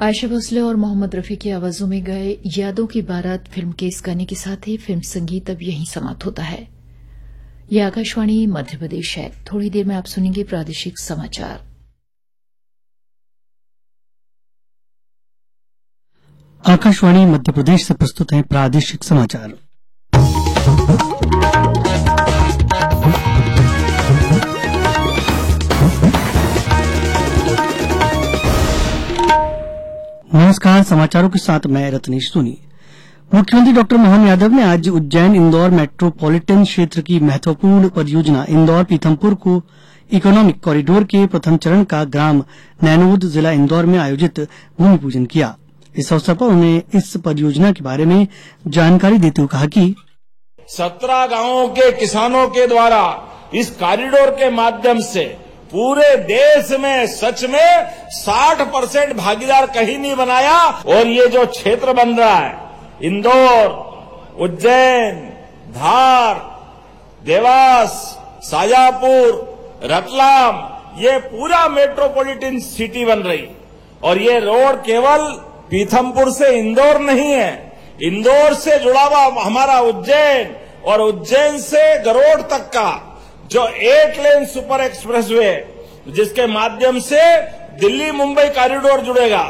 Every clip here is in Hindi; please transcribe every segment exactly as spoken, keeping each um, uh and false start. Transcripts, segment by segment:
आयशा भोसले और मोहम्मद रफी की आवाजों में गए यादों की बारात फिल्म के इस गाने के साथ ही फिल्म संगीत अब यहीं समाप्त होता है। यह आकाशवाणी मध्य प्रदेश है। थोड़ी देर में आप सुनेंगे प्रादेशिक समाचार। आकाशवाणी मध्य प्रदेश से प्रस्तुत है प्रादेशिक समाचार। नमस्कार, समाचारों के साथ मैं रत्नेश सोनी। मुख्यमंत्री डॉक्टर मोहन यादव ने आज उज्जैन इंदौर मेट्रोपॉलिटन क्षेत्र की महत्वपूर्ण परियोजना इंदौर पीथमपुर को इकोनॉमिक कॉरिडोर के प्रथम चरण का ग्राम नैनोद जिला इंदौर में आयोजित भूमि पूजन किया। इस अवसर पर उन्होंने इस परियोजना के बारे में जानकारी देते हुए कहा कि सत्रह गांवों के किसानों के द्वारा इस कॉरिडोर के माध्यम से पूरे देश में सच में साठ परसेंट भागीदार कहीं नहीं बनाया। और ये जो क्षेत्र बन रहा है इंदौर, उज्जैन, धार, देवास, शाजापुर, रतलाम, ये पूरा मेट्रोपॉलिटन सिटी बन रही। और ये रोड केवल पीथमपुर से इंदौर नहीं है, इंदौर से जुड़ा हुआ हमारा उज्जैन और उज्जैन से गरोड़ तक का जो एट लेन सुपर एक्सप्रेसवे जिसके माध्यम से दिल्ली मुंबई कॉरिडोर जुड़ेगा।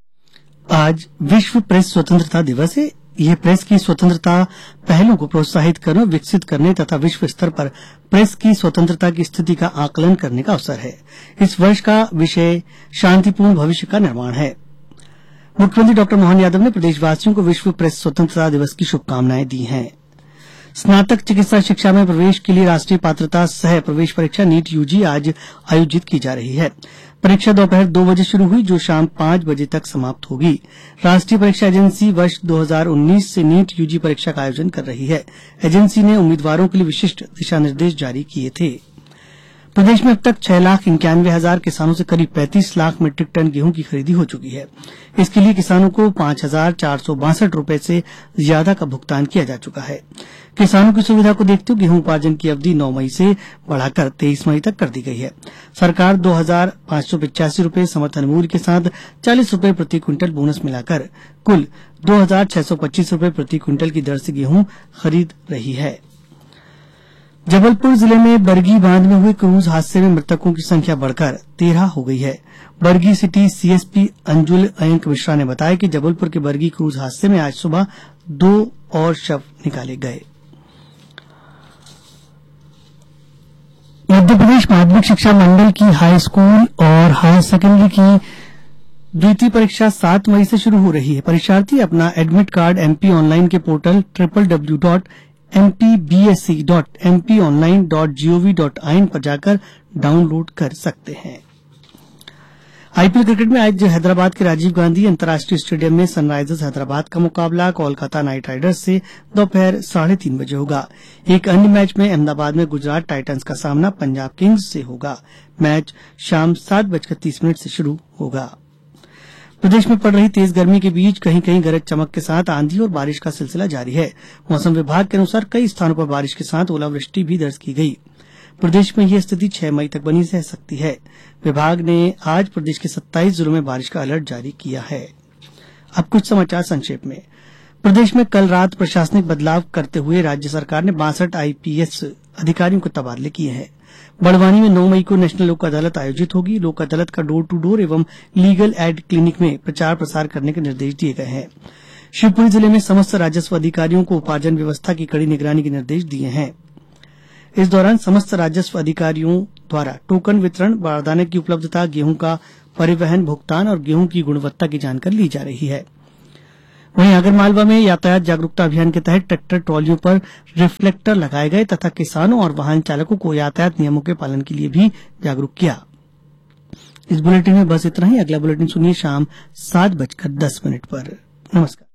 आज विश्व प्रेस स्वतंत्रता दिवस है। यह प्रेस की स्वतंत्रता पहलों को प्रोत्साहित करने, विकसित करने तथा विश्व स्तर पर प्रेस की स्वतंत्रता की स्थिति का आकलन करने का अवसर है। इस वर्ष का विषय शांतिपूर्ण भविष्य का निर्माण है। मुख्यमंत्री डॉक्टर मोहन यादव ने प्रदेशवासियों को विश्व प्रेस स्वतंत्रता दिवस की शुभकामनाएं दी हैं। स्नातक चिकित्सा शिक्षा में प्रवेश के लिए राष्ट्रीय पात्रता सह प्रवेश परीक्षा नीट यूजी आज आयोजित की जा रही है। परीक्षा दोपहर दो बजे शुरू हुई, जो शाम पांच बजे तक समाप्त होगी। राष्ट्रीय परीक्षा एजेंसी वर्ष दो हज़ार उन्नीस से नीट यूजी परीक्षा का आयोजन कर रही है। एजेंसी ने उम्मीदवारों के लिए विशिष्ट दिशा निर्देश जारी किए थे। प्रदेश में अब तक छह लाख इक्यानवे हजार किसानों से करीब पैंतीस लाख मीट्रिक टन गेहूं की खरीदी हो चुकी है। इसके लिए किसानों को पांच हजार चार सौ बासठ रूपये से ज्यादा का भुगतान किया जा चुका है। किसानों की सुविधा को देखते हुए गेहूं उपार्जन की अवधि नौ मई से बढ़ाकर तेईस मई तक कर दी गई है। सरकार दो हजार पांच सौ पिचासी रूपये समर्थन मूल्य के साथ चालीस रूपये प्रति क्विंटल बोनस मिलाकर कुल दो हजार छह सौ पच्चीस रूपये प्रति क्विंटल की दर से गेहूं खरीद रही है। जबलपुर जिले में बरगी बांध में हुए क्रूज हादसे में मृतकों की संख्या बढ़कर तेरह हो गई है। बरगी सिटी सीएसपी अंजुल अयंक मिश्रा ने बताया कि जबलपुर के बरगी क्रूज हादसे में आज सुबह दो और शव निकाले गए। मध्य प्रदेश माध्यमिक शिक्षा मंडल की हाई स्कूल और हायर सेकेंडरी की द्वितीय परीक्षा सात मई से शुरू हो रही है। परीक्षार्थी अपना एडमिट कार्ड एमपी ऑनलाइन के portal triple W dot M P B S C dot M P online dot G O V dot I N पर जाकर डाउनलोड कर सकते हैं। आईपीएल क्रिकेट में आज हैदराबाद के राजीव गांधी अंतर्राष्ट्रीय स्टेडियम में सनराइजर्स हैदराबाद का मुकाबला कोलकाता नाइट राइडर्स से दोपहर साढ़े तीन बजे होगा। एक अन्य मैच में अहमदाबाद में गुजरात टाइटंस का सामना पंजाब किंग्स से होगा। मैच शाम सात बजकर तीस मिनट से शुरू होगा। प्रदेश में पड़ रही तेज गर्मी के बीच कहीं कहीं गरज चमक के साथ आंधी और बारिश का सिलसिला जारी है। मौसम विभाग के अनुसार कई स्थानों पर बारिश के साथ ओलावृष्टि भी दर्ज की गई। प्रदेश में यह स्थिति छह मई तक बनी रह सकती है। विभाग ने आज प्रदेश के सत्ताईस जिलों में बारिश का अलर्ट जारी किया है। अब कुछ समाचार संक्षेप में। प्रदेश में कल रात प्रशासनिक बदलाव करते हुए राज्य सरकार ने बासठ आईपीएस अधिकारियों के तबादले किए हैं। बड़वानी में नौ मई को नेशनल लोक अदालत आयोजित होगी। लोक अदालत का डोर टू डोर एवं लीगल एड क्लिनिक में प्रचार प्रसार करने के निर्देश दिए गए हैं। शिवपुरी जिले में समस्त राजस्व अधिकारियों को उपार्जन व्यवस्था की कड़ी निगरानी के निर्देश दिए हैं। इस दौरान समस्त राजस्व अधिकारियों द्वारा टोकन वितरण, बारदाने की उपलब्धता, गेहूं का परिवहन, भुगतान और गेहूं की गुणवत्ता की जानकारी ली जा रही है। वहीं आगरमालवा में यातायात जागरूकता अभियान के तहत ट्रैक्टर ट्रॉलियों पर रिफ्लेक्टर लगाए गए तथा किसानों और वाहन चालकों को यातायात नियमों के पालन के लिए भी जागरूक किया। इस बुलेटिन में बस इतना ही। अगला बुलेटिन सुनिए शाम सात बजकर दस मिनट पर। नमस्कार।